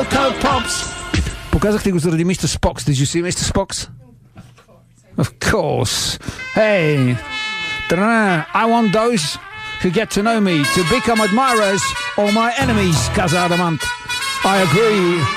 Cocoa Pops. Pokazach tych already Mr. Spock's. Did you see Mr. Spock's? Of course. Hey. I want those who get to know me to become admirers or my enemies, Kazadamant. I agree.